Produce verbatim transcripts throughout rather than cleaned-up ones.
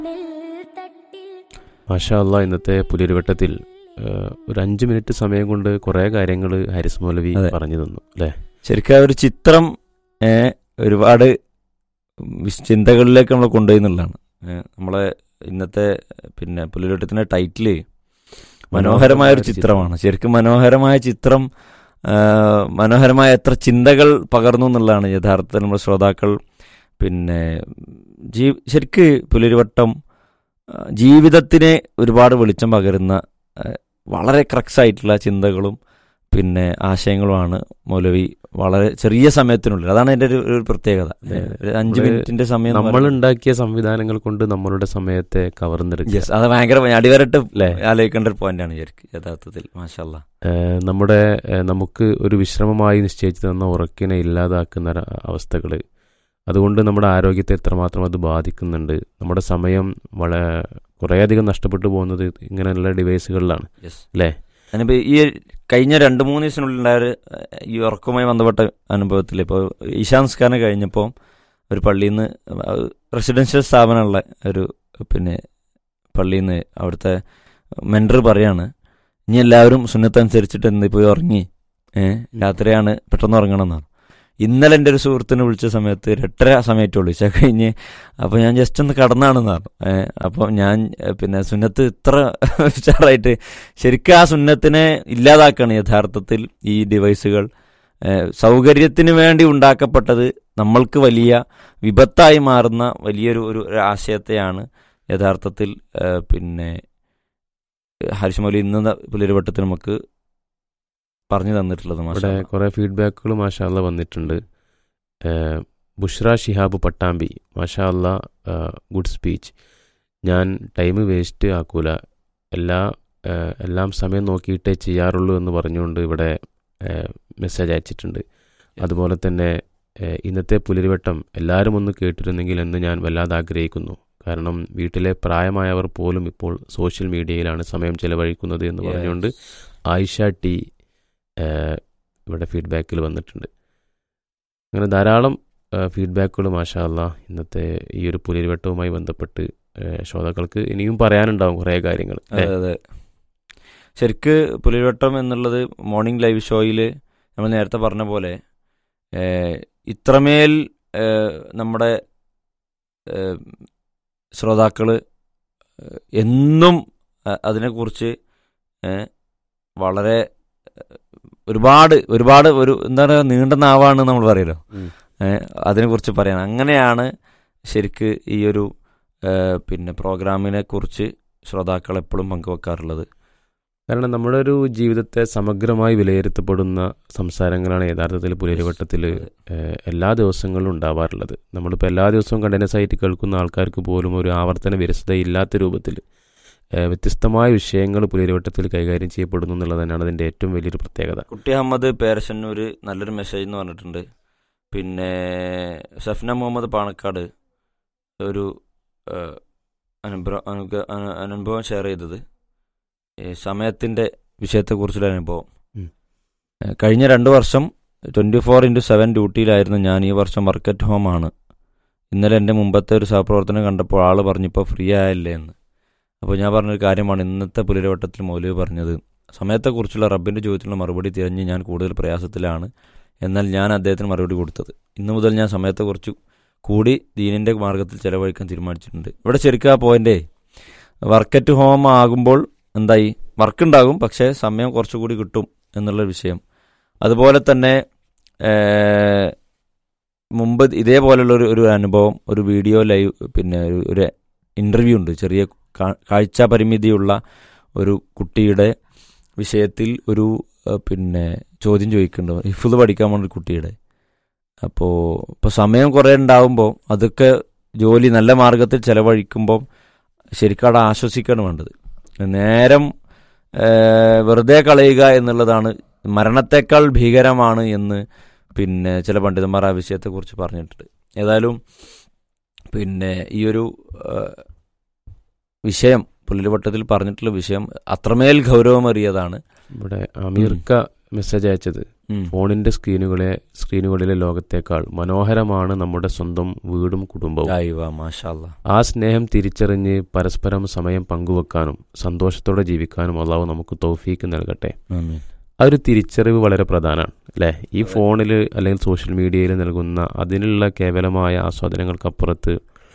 മാഷാ അല്ലാ, ഇന്നത്തെ പുലരിവട്ടത്തിൽ ഒരു അഞ്ച് മിനിറ്റ് സമയം കൊണ്ട് കുറേ കാര്യങ്ങൾ ഹാരിസ് മൗലവി പറഞ്ഞു തന്നു അല്ലേ. ശരിക്കും ആ ഒരു ചിത്രം ഒരുപാട് ചിന്തകളിലേക്ക് നമ്മൾ കൊണ്ടുപോയി എന്നുള്ളതാണ്. നമ്മളെ ഇന്നത്തെ പിന്നെ പുലരിവട്ടത്തിൻ്റെ ടൈറ്റില് മനോഹരമായൊരു ചിത്രമാണ്. ശരിക്കും മനോഹരമായ ചിത്രം, മനോഹരമായ എത്ര ചിന്തകൾ പകർന്നു എന്നുള്ളതാണ് യഥാർത്ഥത്തിൽ നമ്മുടെ ശ്രോതാക്കൾ. പിന്നെ ജീ ശരിക്ക് പുലരിവട്ടം ജീവിതത്തിനെ ഒരുപാട് വെളിച്ചം പകരുന്ന വളരെ ക്രക്സ് ആയിട്ടുള്ള ചിന്തകളും പിന്നെ ആശയങ്ങളുമാണ് മൗലവി വളരെ ചെറിയ സമയത്തിനുള്ളിൽ. അതാണ് എൻ്റെ ഒരു ഒരു പ്രത്യേകത. അഞ്ച് മിനിറ്റിന്റെ സമയം നമ്മൾ ഉണ്ടാക്കിയ സംവിധാനങ്ങൾ കൊണ്ട് നമ്മളുടെ സമയത്തെ കവർന്നെടുക്കുക. അത് ഭയങ്കര അടിവരട്ട് ആലോചിക്കേണ്ട ഒരു പോയിന്റാണ് യഥാർത്ഥത്തിൽ. മാഷാ അല്ലാ, നമ്മുടെ നമുക്ക് ഒരു വിശ്രമമായി നിശ്ചയിച്ചു തന്ന ഉറക്കിനെ ഇല്ലാതാക്കുന്ന അവസ്ഥകൾ, അതുകൊണ്ട് നമ്മുടെ ആരോഗ്യത്തെ എത്രമാത്രം അത് ബാധിക്കുന്നുണ്ട്. നമ്മുടെ സമയം വളരെ കുറേയധികം നഷ്ടപ്പെട്ടു പോകുന്നത് ഇങ്ങനെയുള്ള ഡിവൈസുകളിലാണ് അല്ലേ. അതിനിപ്പോൾ ഈ കഴിഞ്ഞ രണ്ട് മൂന്ന് ദിവസത്തിനുള്ളിലുണ്ടായ ഒരു ഈ ഉറക്കവുമായി ബന്ധപ്പെട്ട അനുഭവത്തിൽ ഇപ്പോൾ ഈശാംസ്കാരം കഴിഞ്ഞപ്പോൾ ഒരു പള്ളിയിൽ നിന്ന്, റെസിഡൻഷ്യൽ സ്ഥാപനമുള്ള ഒരു പിന്നെ പള്ളിയിൽ നിന്ന് അവിടുത്തെ മെൻറ്റർ പറയാണ്, ഇനി എല്ലാവരും സുന്നത്തനുസരിച്ചിട്ട് എന്ത് പോയി ഉറങ്ങി, ഏഹ് രാത്രിയാണ് പെട്ടെന്ന് ഉറങ്ങണം എന്നാണ്. ഇന്നലെ എൻ്റെ ഒരു സുഹൃത്തിനെ വിളിച്ച സമയത്ത് ഒരു എട്ടര സമയത്തുള്ളൂ ഇച്ച കഴിഞ്ഞ്. അപ്പോൾ ഞാൻ ജസ്റ്റ് ഒന്ന് കടന്നാണെന്ന് പറഞ്ഞു. അപ്പോൾ ഞാൻ പിന്നെ സുന്നത്ത് ഇത്ര ഉഷാറായിട്ട് ശരിക്കും ആ സുന്നത്തിനെ ഇല്ലാതാക്കുകയാണ് യഥാർത്ഥത്തിൽ ഈ ഡിവൈസുകൾ. സൗകര്യത്തിന് വേണ്ടി ഉണ്ടാക്കപ്പെട്ടത് നമ്മൾക്ക് വലിയ വിപത്തായി മാറുന്ന വലിയൊരു ഒരു ആശയത്തെയാണ് യഥാർത്ഥത്തിൽ പിന്നെ ഹാരിസ് മൗലവി ഇന്ന് പുലരിവട്ടത്തിൽ നമുക്ക് പറഞ്ഞു തന്നിട്ടുള്ളത്. അവിടെ കുറേ ഫീഡ്ബാക്കുകൾ മാഷാ അല്ലാ വന്നിട്ടുണ്ട്. ബുഷ്ര ഷിഹാബ് പട്ടാമ്പി, മാഷാ അല്ലാ, ഗുഡ് സ്പീച്ച്. ഞാൻ ടൈം വേസ്റ്റ് ആക്കൂല, എല്ലാ എല്ലാം സമയം നോക്കിയിട്ടേ ചെയ്യാറുള്ളൂ എന്ന് പറഞ്ഞുകൊണ്ട് ഇവിടെ മെസ്സേജ് അയച്ചിട്ടുണ്ട്. അതുപോലെ തന്നെ ഇന്നത്തെ പുലരിവട്ടം എല്ലാവരും ഒന്ന് കേട്ടിരുന്നെങ്കിൽ എന്ന് ഞാൻ വല്ലാതെ ആഗ്രഹിക്കുന്നു. കാരണം വീട്ടിലെ പ്രായമായവർ പോലും ഇപ്പോൾ സോഷ്യൽ മീഡിയയിലാണ് സമയം ചെലവഴിക്കുന്നത് എന്ന് പറഞ്ഞുകൊണ്ട് ആയിഷ ടി ഇവിടെ ഫീഡ്ബാക്കിൽ വന്നിട്ടുണ്ട്. അങ്ങനെ ധാരാളം ഫീഡ്ബാക്കുകൾ മാഷാ അല്ലാ ഇന്നത്തെ ഈ ഒരു പുലരിവട്ടവുമായി ബന്ധപ്പെട്ട് ശ്രോതാക്കൾക്ക് ഇനിയും പറയാനുണ്ടാവും കുറേ കാര്യങ്ങൾ. അതെ, ശരിക്ക് പുലരിവട്ടം എന്നുള്ളത് മോർണിംഗ് ലൈവ് ഷോയിൽ നമ്മൾ നേരത്തെ പറഞ്ഞ പോലെ ഇത്രമേൽ നമ്മുടെ ശ്രോതാക്കൾ എന്നും അതിനെക്കുറിച്ച് വളരെ ഒരുപാട് ഒരുപാട് ഒരു എന്താ പറയുക നീണ്ട നാവാണ് നമ്മൾ പറയല്ലോ അതിനെക്കുറിച്ച് പറയാൻ. അങ്ങനെയാണ് ശരിക്ക് ഈ ഒരു പിന്നെ പ്രോഗ്രാമിനെ കുറിച്ച് ശ്രോതാക്കൾ എപ്പോഴും പങ്കുവെക്കാറുള്ളത്. കാരണം നമ്മുടെ ഒരു ജീവിതത്തെ സമഗ്രമായി വിലയിരുത്തപ്പെടുന്ന സംസാരങ്ങളാണ് യഥാർത്ഥത്തിൽ പുലരിവട്ടത്തിൽ എല്ലാ ദിവസങ്ങളിലും ഉണ്ടാവാറുള്ളത്. നമ്മളിപ്പോൾ എല്ലാ ദിവസവും കണ്ടിന്യൂസ് ആയിട്ട് കേൾക്കുന്ന ആൾക്കാർക്ക് പോലും ഒരു ആവർത്തന വിരസതയില്ലാത്ത രൂപത്തിൽ വ്യത്യസ്തമായ വിഷയങ്ങൾ പുലരിവട്ടത്തിൽ കൈകാര്യം ചെയ്യപ്പെടുന്നു എന്നുള്ളത് തന്നെയാണ് അതിൻ്റെ ഏറ്റവും വലിയൊരു പ്രത്യേകത. കുട്ടി അഹമ്മദ് പേരശന്നൂർ നല്ലൊരു മെസ്സേജ് എന്ന് പറഞ്ഞിട്ടുണ്ട്. പിന്നെ സഫ്ന മുഹമ്മദ് പാണക്കാട് ഒരു അനുഭവം അനുഭവം ഷെയർ ചെയ്തത് സമയത്തിൻ്റെ വിഷയത്തെക്കുറിച്ചുള്ള അനുഭവം. കഴിഞ്ഞ രണ്ട് വർഷം ട്വൻറ്റി ഫോർ ഇൻറ്റു സെവൻ ഡ്യൂട്ടിയിലായിരുന്നു ഞാൻ. ഈ വർഷം വർക്ക് അറ്റ് ഹോം ആണ്. ഇന്നലെ എൻ്റെ മുമ്പത്തെ ഒരു സഹപ്രവർത്തനം കണ്ടപ്പോൾ ആൾ പറഞ്ഞിപ്പോൾ ഫ്രീ ആയല്ലേ എന്ന്. അപ്പോൾ ഞാൻ പറഞ്ഞൊരു കാര്യമാണ് ഇന്നത്തെ പുലരിവട്ടത്തിൽ മൗലവി പറഞ്ഞത്. സമയത്തെക്കുറിച്ചുള്ള റബ്ബിൻ്റെ ചോദ്യത്തിനുള്ള മറുപടി തിരഞ്ഞ് ഞാൻ കൂടുതൽ പ്രയാസത്തിലാണ്. എന്നാൽ ഞാൻ അദ്ദേഹത്തിന് മറുപടി കൊടുത്തത്. ഇന്നു മുതൽ ഞാൻ സമയത്തെക്കുറിച്ച് കൂടി ദീനിൻ്റെ മാർഗത്തിൽ ചിലവഴിക്കാൻ തീരുമാനിച്ചിട്ടുണ്ട്. ഇവിടെ ശരിക്കും ആ പോയിൻ്റേ വർക്ക് അറ്റ് ഹോം ആകുമ്പോൾ എന്തായി വർക്ക് ഉണ്ടാകും, പക്ഷേ സമയം കുറച്ചുകൂടി കിട്ടും എന്നുള്ള വിഷയം. അതുപോലെ തന്നെ മുമ്പ് ഇതേപോലുള്ളൊരു ഒരു അനുഭവം ഒരു വീഡിയോ ലൈവ് പിന്നെ ഒരു ഇൻ്റർവ്യൂ ഉണ്ട്. ചെറിയ കാഴ്ച പരിമിതിയുള്ള ഒരു കുട്ടിയുടെ വിഷയത്തിൽ ഒരു പിന്നെ ചോദ്യം ചോദിക്കുന്നുണ്ട്, ഹിഫ്ള് പഠിക്കാൻ പോകുന്ന ഒരു കുട്ടിയുടെ. അപ്പോൾ ഇപ്പോൾ സമയം കുറേ ഉണ്ടാകുമ്പോൾ അതൊക്കെ ജോലി നല്ല മാർഗത്തിൽ ചിലവഴിക്കുമ്പോൾ ശരിക്കും അവിടെ ആശ്വസിക്കുകയാണ് വേണ്ടത്. നേരം വെറുതെ കളയുക എന്നുള്ളതാണ് മരണത്തെക്കാൾ ഭീകരമാണ് എന്ന് പിന്നെ ചില പണ്ഡിതന്മാർ ആ വിഷയത്തെക്കുറിച്ച് പറഞ്ഞിട്ടുണ്ട്. ഏതായാലും പിന്നെ ഈ ഒരു വിഷയം പുലരിവട്ടത്തിൽ പറഞ്ഞിട്ടുള്ള വിഷയം അത്രമേൽ ഗൗരവമേറിയതാണ്. ഇവിടെ അമീർക്ക മെസ്സേജ് അയച്ചത് ഫോണിൻ്റെ സ്ക്രീനുകളെ സ്ക്രീനുകളിലെ ലോകത്തേക്കാൾ മനോഹരമാണ് നമ്മുടെ സ്വന്തം വീടും കുടുംബവും. ആ സ്നേഹം തിരിച്ചറിഞ്ഞ് പരസ്പരം സമയം പങ്കുവെക്കാനും സന്തോഷത്തോടെ ജീവിക്കാനും അള്ളാഹു നമുക്ക് തൗഫീക്ക് നൽകട്ടെ. ആ ഒരു തിരിച്ചറിവ് വളരെ പ്രധാനമാണ് അല്ലേ? ഈ ഫോണിൽ അല്ലെങ്കിൽ സോഷ്യൽ മീഡിയയിൽ നൽകുന്ന അതിനുള്ള കേവലമായ ആസ്വാദനങ്ങൾക്കപ്പുറത്ത്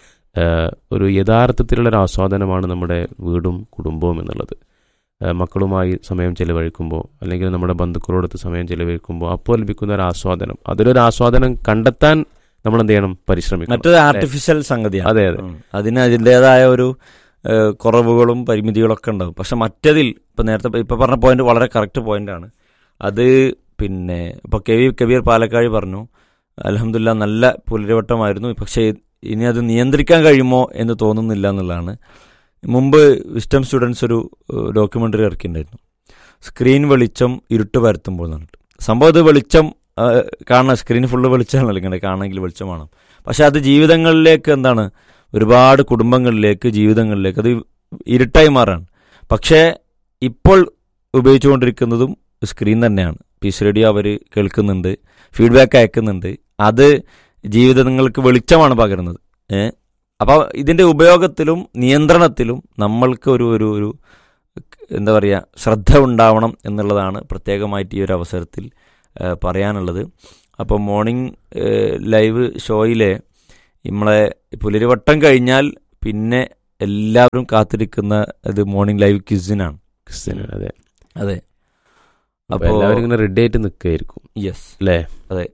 ഒരു യഥാർത്ഥത്തിലുള്ളൊരു ആസ്വാദനമാണ് നമ്മുടെ വീടും കുടുംബവും എന്നുള്ളത്. മക്കളുമായി സമയം ചെലവഴിക്കുമ്പോൾ അല്ലെങ്കിൽ നമ്മുടെ ബന്ധുക്കളോടൊത്ത് സമയം ചെലവഴിക്കുമ്പോൾ അപ്പോൾ ലഭിക്കുന്ന ഒരു ആസ്വാദനം, അതിലൊരു ആസ്വാദനം കണ്ടെത്താൻ നമ്മൾ എന്ത് ചെയ്യണം? പരിശ്രമിക്കണം. മറ്റൊരു ആർട്ടിഫിഷ്യൽ സംഗതിയാണ്. അതെ അതെ, അതിന് അതിൻ്റെതായ ഒരു കുറവുകളും പരിമിതികളൊക്കെ ഉണ്ടാവും. പക്ഷെ മറ്റതിൽ ഇപ്പം നേരത്തെ ഇപ്പം പറഞ്ഞ പോയിന്റ് വളരെ കറക്റ്റ് പോയിന്റാണ്. അത് പിന്നെ ഇപ്പോൾ കെ വി കബീർ പാലക്കാട് പറഞ്ഞു, അൽഹംദുലില്ലാ നല്ല പുലരിവട്ടമായിരുന്നു, പക്ഷേ ഇനി അത് നിയന്ത്രിക്കാൻ കഴിയുമോ എന്ന് തോന്നുന്നില്ല എന്നുള്ളതാണ്. മുമ്പ് വിസ്റ്റം സ്റ്റുഡൻസ് ഒരു ഡോക്യുമെൻ്ററി ഇറക്കിയിട്ടുണ്ടായിരുന്നു, സ്ക്രീൻ വെളിച്ചം ഇരുട്ട് പരത്തുമ്പോൾ എന്ന് പറഞ്ഞിട്ട്. സംഭവം ഇത് വെളിച്ചം കാണണം, സ്ക്രീൻ ഫുള്ള് വെളിച്ചമാണല്ലോ, ഇങ്ങനെ കാണണമെങ്കിൽ വെളിച്ചം വേണം. പക്ഷെ അത് ജീവിതങ്ങളിലേക്ക് എന്താണ്, ഒരുപാട് കുടുംബങ്ങളിലേക്ക് ജീവിതങ്ങളിലേക്ക് അത് ഇരുട്ടായി മാറാണ്. പക്ഷേ ഇപ്പോൾ ഉപയോഗിച്ചുകൊണ്ടിരിക്കുന്നതും സ്ക്രീൻ തന്നെയാണ്. പീസ് റേഡിയോ അവർ കേൾക്കുന്നുണ്ട്, ഫീഡ്ബാക്ക് അയക്കുന്നുണ്ട്, അത് ജീവിതങ്ങൾക്ക് വെളിച്ചമാണ് പകരുന്നത്. ഏഹ് അപ്പോൾ ഇതിൻ്റെ ഉപയോഗത്തിലും നിയന്ത്രണത്തിലും നമ്മൾക്ക് ഒരു ഒരു ഒരു എന്താ പറയുക ശ്രദ്ധ ഉണ്ടാവണം എന്നുള്ളതാണ് പ്രത്യേകമായിട്ട് ഈ ഒരു അവസരത്തിൽ പറയാനുള്ളത്. അപ്പോൾ മോർണിംഗ് ലൈവ് ഷോയിലെ നമ്മളെ പുലരിവട്ടം കഴിഞ്ഞാൽ പിന്നെ എല്ലാവരും കാത്തിരിക്കുന്ന ഇത് മോർണിംഗ് ലൈവ് ക്വിസിനാണ്. ക്വിസിനാണ് അതെ അതെ. അപ്പോൾ എല്ലാവരും ഇങ്ങനെ റെഡി ആയിട്ട് നിൽക്കുകയായിരിക്കും. യെസ് അല്ലേ? അതെ.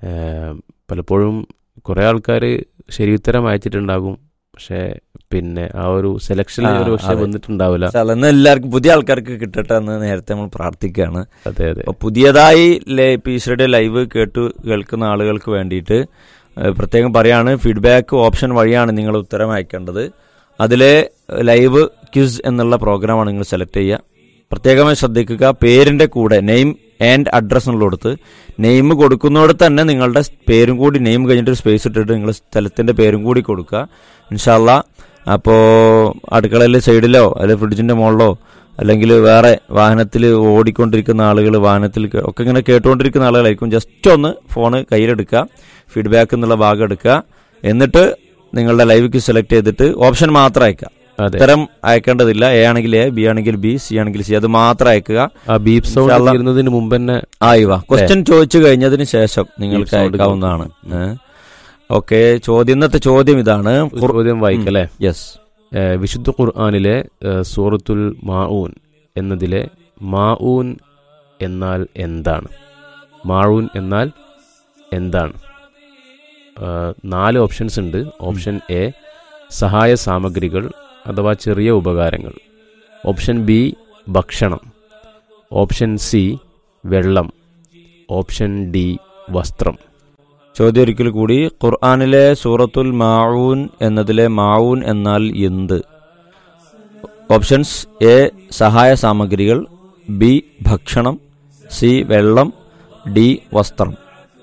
പലപ്പോഴും കുറേ ആൾക്കാർ ശരി ഉത്തരം അയച്ചിട്ടുണ്ടാകും, പക്ഷേ പിന്നെ ആ ഒരു സെലക്ഷൻ ഒരു പക്ഷേ വന്നിട്ടുണ്ടാവില്ല. എല്ലാവർക്കും പുതിയ ആൾക്കാർക്ക് കിട്ടട്ടെ എന്ന് നേരത്തെ നമ്മൾ പ്രാർത്ഥിക്കുകയാണ്. അതെ അതെ. പുതിയതായി പീസറുടെ ലൈവ് കേട്ട് കേൾക്കുന്ന ആളുകൾക്ക് വേണ്ടിയിട്ട് പ്രത്യേകം പറയാണ്, ഫീഡ്ബാക്ക് ഓപ്ഷൻ വഴിയാണ് നിങ്ങൾ ഉത്തരം അയക്കേണ്ടത്. അതിലെ ലൈവ് ക്വിസ് എന്നുള്ള പ്രോഗ്രാമാണ് നിങ്ങൾ സെലക്ട് ചെയ്യുക. പ്രത്യേകമായി ശ്രദ്ധിക്കുക, പേരിൻ്റെ കൂടെ നെയിം ആൻഡ് അഡ്രസ് എന്നുള്ളടത്ത് നെയിം കൊടുക്കുന്നതോടെ തന്നെ നിങ്ങളുടെ പേരും കൂടി, നെയിം കഴിഞ്ഞിട്ട് സ്പേസ് ഇട്ടിട്ട് നിങ്ങൾ സ്ഥലത്തിൻ്റെ പേരും കൂടി കൊടുക്കുക ഇൻഷാ അല്ലാ. അപ്പോൾ അടുക്കളയിൽ സൈഡിലോ അല്ലെങ്കിൽ ഫ്രിഡ്ജിൻ്റെ മുകളിലോ അല്ലെങ്കിൽ വേറെ വാഹനത്തിൽ ഓടിക്കൊണ്ടിരിക്കുന്ന ആളുകൾ, വാഹനത്തിൽ ഒക്കെ ഇങ്ങനെ കേട്ടുകൊണ്ടിരിക്കുന്ന ആളുകളായിരിക്കും. ജസ്റ്റ് ഒന്ന് ഫോണ് കയ്യിലെടുക്കുക, ഫീഡ്ബാക്ക് എന്നുള്ള ഭാഗം എടുക്കുക, എന്നിട്ട് നിങ്ങളുടെ ലൈവ് സെലക്ട് ചെയ്തിട്ട് ഓപ്ഷൻ മാത്രം അയക്കുക. ഉത്തരം അയക്കേണ്ടതില്ല. എ ആണെങ്കിൽ എ, ബി ആണെങ്കിൽ ബി, സി ആണെങ്കിൽ സി, അത് മാത്രം അയക്കുക. മുമ്പ് തന്നെ ആയിവാ ക്വസ്റ്റ്യൻ ചോദിച്ചു കഴിഞ്ഞതിന് ശേഷം നിങ്ങൾക്ക് അയക്കാവുന്നതാണ്. ഓക്കെ, ചോദ്യം ഇന്നത്തെ ചോദ്യം ഇതാണ്. ചോദ്യം വായിക്കല്ലേ? യെസ്. വിശുദ്ധ ഖുർആനിലെ സൂറത്തുൽ മാഊൻ എന്നതിലെ മാഊൻ എന്നാൽ എന്താണ്? മാഊൻ എന്നാൽ എന്താണ്? നാല് ഓപ്ഷൻസ് ഉണ്ട്. ഓപ്ഷൻ എ സഹായ സാമഗ്രികൾ അഥവാ ചെറിയ ഉപകാരങ്ങൾ. ഓപ്ഷൻ ബി ഭക്ഷണം. ഓപ്ഷൻ സി വെള്ളം. ഓപ്ഷൻ ഡി വസ്ത്രം. ചോദ്യം ഒരിക്കൽ കൂടി. ഖുർആനിലെ സൂറത്തുൽ മാഊൻ എന്നതിലെ മാഊൻ എന്നാൽ എന്ത്? ഓപ്ഷൻസ് എ സഹായ സാമഗ്രികൾ, ബി ഭക്ഷണം, സി വെള്ളം, ഡി വസ്ത്രം.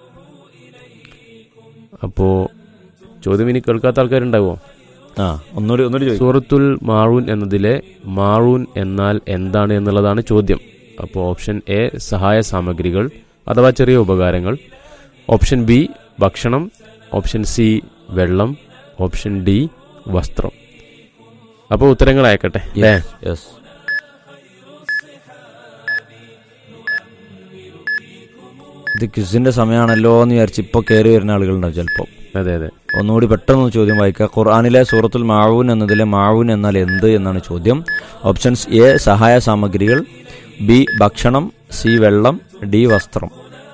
അപ്പോൾ ചോദ്യം ഇനി കേൾക്കാത്ത ആൾക്കാരുണ്ടാവുമോ? ആ ഒന്നുകൂടി ഒന്നുകൂടി സൂറത്തുൽ മാഊൻ എന്നതിലെ മാഊൻ എന്നാൽ എന്താണ് എന്നുള്ളതാണ് ചോദ്യം. അപ്പോൾ ഓപ്ഷൻ എ സഹായ സാമഗ്രികൾ അഥവാ ചെറിയ ഉപകാരങ്ങൾ. ഓപ്ഷൻ ബി ഭക്ഷണം. ഓപ്ഷൻ സി വെള്ളം. ഓപ്ഷൻ ഡി വസ്ത്രം. അപ്പോൾ ഉത്തരങ്ങൾ അയക്കട്ടെ. യെസ്. ഇത് ക്വിസിന്റെ സമയമാണല്ലോ എന്ന് വിചാരിച്ച് ഇപ്പോൾ കയറി വരുന്ന ആളുകളുണ്ടാവും ചിലപ്പോൾ. അതെ അതെ. ഒന്നുകൂടി പെട്ടെന്ന് ചോദ്യം വായിക്കുക. ഖുർആനിലെ സൂറത്തുൽ മാഊൻ എന്നതിലെ മാഊൻ എന്നാൽ എന്ത് എന്നാണ് ചോദ്യം. ഓപ്ഷൻസ് എ സഹായ സാമഗ്രികൾ, ബി ഭക്ഷണം, സി വെള്ളം, ഡി വസ്ത്രം.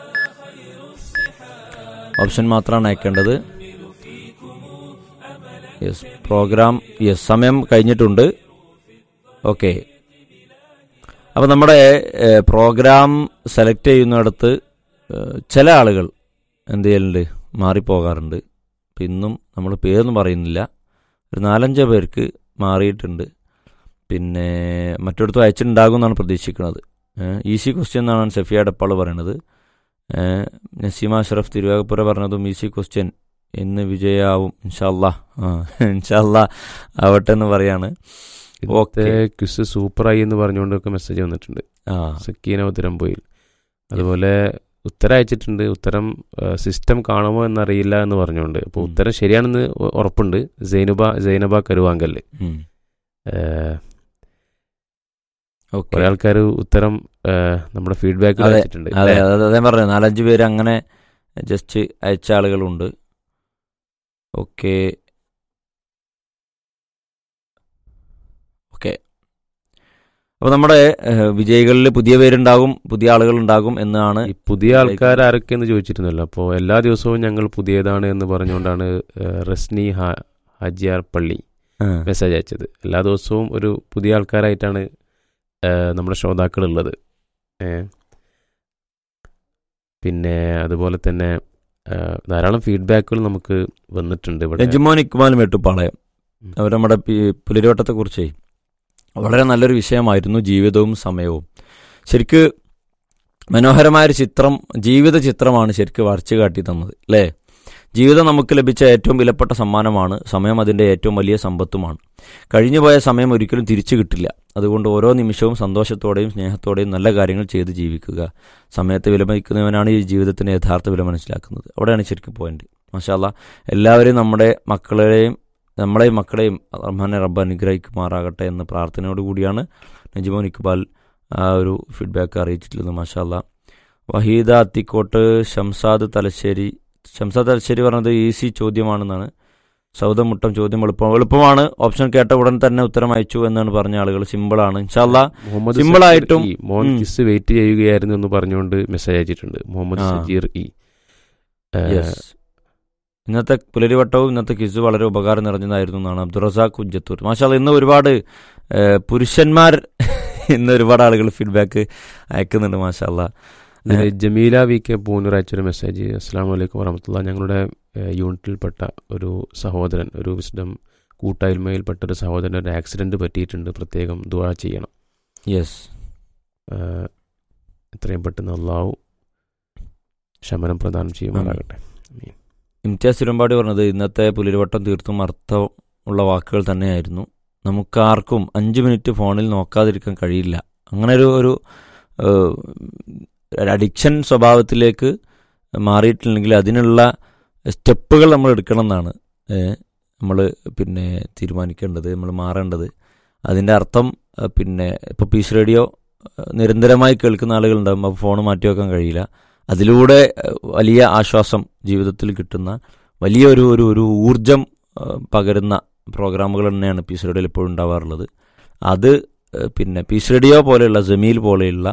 ഓപ്ഷൻ മാത്രമാണ് അയക്കേണ്ടത്. യെസ്. പ്രോഗ്രാം യെസ് സമയം കഴിഞ്ഞിട്ടുണ്ട്. ഓക്കെ. അപ്പോൾ നമ്മുടെ പ്രോഗ്രാം സെലക്ട് ചെയ്യുന്നിടത്ത് ചില ആളുകൾ എന്ത് ചെയ്യലുണ്ട്, മാറിപ്പോകാറുണ്ട്. അപ്പം ഇന്നും നമ്മൾ പേരൊന്നും പറയുന്നില്ല. ഒരു നാലഞ്ച് പേർക്ക് മാറിയിട്ടുണ്ട്. പിന്നെ മറ്റിടത്തും അയച്ചിട്ടുണ്ടാകും എന്നാണ് പ്രതീക്ഷിക്കുന്നത്. ഈസി ക്വസ്റ്റ്യൻ എന്നാണ് സഫിയ ഡപ്പാൾ പറയുന്നത്. നസീമ അഷ്റഫ് തിരുവാകപ്പുര പറഞ്ഞതും ഈസി ക്വസ്റ്റ്യൻ ഇന്ന് വിജയാവും ഇൻഷാല്ലാ. ആ ഇൻഷാല്ലാ ആവട്ടെ എന്ന് പറയാണ്. ഓക്കെ, ക്വിസ് സൂപ്പറായി എന്ന് പറഞ്ഞുകൊണ്ടൊക്കെ മെസ്സേജ് വന്നിട്ടുണ്ട്. ആ സക്കീന ഉത്തരം പോയി. അതുപോലെ ഉത്തരം അയച്ചിട്ടുണ്ട്. ഉത്തരം സിസ്റ്റം കാണുമോ എന്നറിയില്ല എന്ന് പറഞ്ഞുകൊണ്ട്. അപ്പോൾ ഉത്തരം ശരിയാണെന്ന് ഉറപ്പുണ്ട്. സൈനുബ സൈനബ കരുവാങ്കല്. കുറെ ആൾക്കാർ ഉത്തരം നമ്മുടെ ഫീഡ്ബാക്ക് അയച്ചിട്ടുണ്ട്. അതെ അതേ പറഞ്ഞു, നാലഞ്ച് പേര് അങ്ങനെ ജസ്റ്റ് അയച്ച ആളുകളുണ്ട്. ഓക്കെ ഓക്കെ അപ്പോൾ നമ്മുടെ വിജയികളിൽ പുതിയ പേരുണ്ടാകും, പുതിയ ആളുകൾ ഉണ്ടാകും എന്നാണ്. ഈ പുതിയ ആൾക്കാർ ആരൊക്കെയെന്ന് ചോദിച്ചിരുന്നല്ലോ. അപ്പോൾ എല്ലാ ദിവസവും ഞങ്ങൾ പുതിയതാണ് എന്ന് പറഞ്ഞുകൊണ്ടാണ് റസ്നി ഹാജിയാർ പള്ളി മെസ്സേജ് അയച്ചത്. എല്ലാ ദിവസവും ഒരു പുതിയ ആൾക്കാരായിട്ടാണ് നമ്മുടെ ശ്രോതാക്കളുള്ളത്. പിന്നെ അതുപോലെ തന്നെ ധാരാളം ഫീഡ്ബാക്കുകൾ നമുക്ക് വന്നിട്ടുണ്ട്. ഇവിടെ രഞ്ജിമോൻ ഇക്മാൽ മേട്ടുപ്പാളയം അവർ നമ്മുടെ പുലരിവട്ടത്തെക്കുറിച്ച് വളരെ നല്ലൊരു വിഷയമായിരുന്നു. ജീവിതവും സമയവും ശരിക്ക് മനോഹരമായൊരു ചിത്രം, ജീവിത ചിത്രമാണ് ശരിക്ക് വരച്ചു കാട്ടി തന്നത് അല്ലേ. ജീവിതം നമുക്ക് ലഭിച്ച ഏറ്റവും വിലപ്പെട്ട സമ്മാനമാണ്. സമയം അതിൻ്റെ ഏറ്റവും വലിയ സമ്പത്തുമാണ്. കഴിഞ്ഞുപോയ സമയം ഒരിക്കലും തിരിച്ചു കിട്ടില്ല. അതുകൊണ്ട് ഓരോ നിമിഷവും സന്തോഷത്തോടെയും സ്നേഹത്തോടെയും നല്ല കാര്യങ്ങൾ ചെയ്ത് ജീവിക്കുക. സമയത്തെ വിലമതിക്കുന്നവനാണ് ഈ ജീവിതത്തിൻ്റെ യഥാർത്ഥ വില മനസ്സിലാക്കുന്നത്. അവിടെയാണ് ശരിക്കും പോയിന്റ്. മാഷാ അല്ലാഹ് എല്ലാവരെയും നമ്മുടെ മക്കളെയും നമ്മളെയും മക്കളെയും റഹ്മാനെ റബ്ബ് അനുഗ്രഹിക്കുമാറാകട്ടെ എന്ന പ്രാർത്ഥനയോട് കൂടിയാണ് നജ്മോൻ ഇക്ബാൽ ആ ഒരു ഫീഡ്ബാക്ക് അറിയിച്ചിട്ടുള്ളത്. മാഷാ അല്ലാഹ്. വഹീദ അത്തിക്കോട്ട്, ഷംസാദ് തലശ്ശേരി ഷംസാദ് തലശ്ശേരി പറഞ്ഞത് ഈസി ചോദ്യമാണെന്നാണ്. സൗദമുട്ടം ചോദ്യം എളുപ്പം എളുപ്പമാണ്. ഓപ്ഷൻ കേട്ട ഉടൻ തന്നെ ഉത്തരം അയച്ചു എന്നാണ് പറഞ്ഞ ആളുകൾ. സിമ്പിളാണ് ഇൻഷാല്ലാ. സിമ്പിളായിട്ടും മോൻ കിസ് വെയിറ്റ് ചെയ്യുകയായിരുന്നു എന്ന് പറഞ്ഞുകൊണ്ട് മെസ്സേജ് അയച്ചിട്ടുണ്ട് മുഹമ്മദ് സജീർ ഇ. ഇന്നത്തെ പുലരിവട്ടവും ഇന്നത്തെ കിസ് വളരെ ഉപകാരം നിറഞ്ഞതായിരുന്നു എന്നാണ് അബ്ദുറസാഖ് കുഞ്ചത്തൂർ. മാഷാല്ലാ ഇന്ന് ഒരുപാട് പുരുഷന്മാർ ഇന്ന് ഒരുപാട് ആളുകൾ ഫീഡ്ബാക്ക് അയക്കുന്നുണ്ട്. മാഷാല്ലാ. Jameela V K Poonoor അയച്ചൊരു message. അസ്സാം വലൈക്കും വറഹ്മത്തുള്ളാ. ഞങ്ങളുടെ യൂണിറ്റിൽപ്പെട്ട ഒരു സഹോദരൻ, ഒരു വിസ്ഡം കൂട്ടായ്മയിൽപ്പെട്ട ഒരു സഹോദരൻ ഒരു ആക്സിഡൻറ്റ് പറ്റിയിട്ടുണ്ട്. പ്രത്യേകം ദുആ ചെയ്യണം. യെസ്, എത്രയും പെട്ടെന്ന് അള്ളാഹു ശമനം പ്രദാനം ചെയ്യുമാറാകട്ടെ. ഇംതിയാസ് തിരുമ്പാടി പറഞ്ഞത് ഇന്നത്തെ പുലരിവട്ടം തീർത്തും അർത്ഥമുള്ള വാക്കുകൾ തന്നെയായിരുന്നു. നമുക്കാർക്കും അഞ്ച് മിനിറ്റ് ഫോണിൽ നോക്കാതിരിക്കാൻ കഴിയില്ല. അങ്ങനെ ഒരു ഒരു അഡിക്ഷൻ സ്വഭാവത്തിലേക്ക് മാറിയിട്ടില്ലെങ്കിൽ അതിനുള്ള സ്റ്റെപ്പുകൾ നമ്മൾ എടുക്കണം എന്നാണ് നമ്മൾ പിന്നെ തീരുമാനിക്കേണ്ടത്, നമ്മൾ മാറേണ്ടത്. അതിൻ്റെ അർത്ഥം പിന്നെ ഇപ്പോൾ പീസ് റേഡിയോ നിരന്തരമായി കേൾക്കുന്ന ആളുകളുണ്ടാകും. അപ്പോൾ ഫോൺ മാറ്റി വെക്കാൻ കഴിയില്ല. അതിലൂടെ വലിയ ആശ്വാസം ജീവിതത്തിൽ കിട്ടുന്ന വലിയൊരു ഒരു ഒരു ഊർജം പകരുന്ന പ്രോഗ്രാമുകൾ തന്നെയാണ് പീസ് റേഡിയോയിൽ എപ്പോഴും ഉണ്ടാവാറുള്ളത്. അത് പിന്നെ പീസ് റേഡിയോ പോലെയുള്ള ജമീൽ പോലെയുള്ള